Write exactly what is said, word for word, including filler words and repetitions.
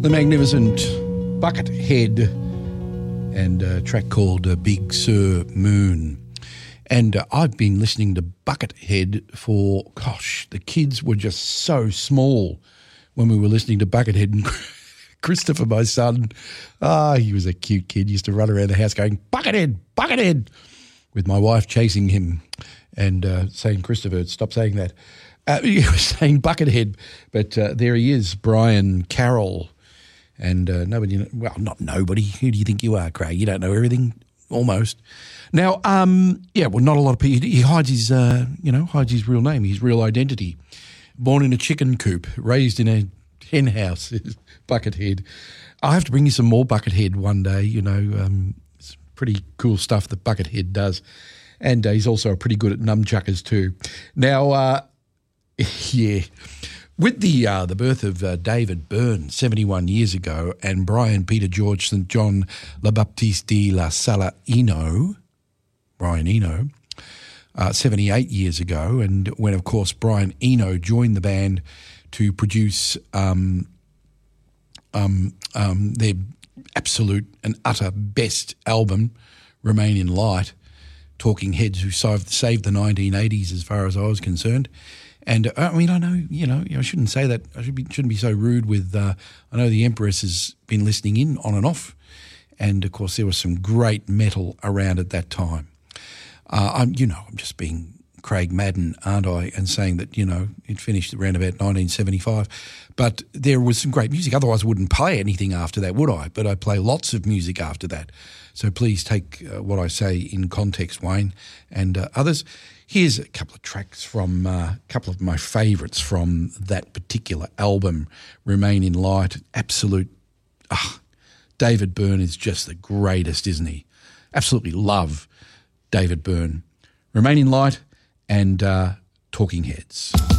The magnificent Buckethead and a track called uh, Big Sur Moon. And uh, I've been listening to Buckethead for, gosh, the kids were just so small when we were listening to Buckethead. And Christopher, my son, ah, he was a cute kid, he used to run around the house going, Buckethead, Buckethead, with my wife chasing him and uh, saying, Christopher, stop saying that. Uh, he was saying Buckethead, but uh, there he is, Brian Carroll. And uh, nobody, well, not nobody. Who do you think you are, Craig? You don't know everything, almost. Now, um, yeah, well, not a lot of people. He hides his, uh, you know, hides his real name, his real identity. Born in a chicken coop, raised in a hen house, Buckethead. I have to bring you some more Buckethead one day. You know, um, it's pretty cool stuff that Buckethead does, and uh, he's also pretty good at nunchuckers too. Now, uh, yeah. With the uh, the birth of uh, David Byrne seventy-one years ago and Brian Peter George Saint John Le Baptiste de la Sala Eno, Brian Eno, uh, seventy-eight years ago, and when, of course, Brian Eno joined the band to produce um, um, um, their absolute and utter best album, Remain in Light, Talking Heads, who saved, saved the nineteen eighties as far as I was concerned. And uh, I mean, I know, you know, I shouldn't say that. I should be, shouldn't be so rude with, uh, I know the Empress has been listening in on and off. And, of course, there was some great metal around at that time. Uh, I'm, you know, I'm just being Craig Madden, aren't I, and saying that, you know, it finished around about nineteen seventy-five. But there was some great music. Otherwise, I wouldn't play anything after that, would I? But I play lots of music after that. So please take uh, what I say in context, Wayne, and uh, others. Here's a couple of tracks from uh, a couple of my favourites from that particular album, Remain in Light. Absolute, ah, David Byrne is just the greatest, isn't he? Absolutely love David Byrne. Remain in Light and uh, Talking Heads.